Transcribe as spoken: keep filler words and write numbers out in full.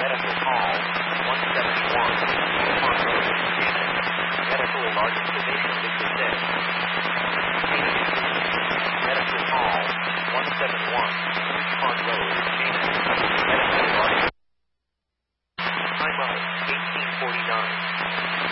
Medical Call one seven one. Medical Emergency. Medical Emergency Victor six.